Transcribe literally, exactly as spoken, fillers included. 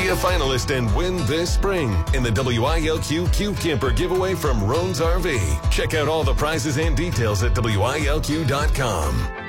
Be a finalist and win this spring in the W I L Q Cube Camper giveaway from Roan's R V. Check out all the prizes and details at W I L Q dot com.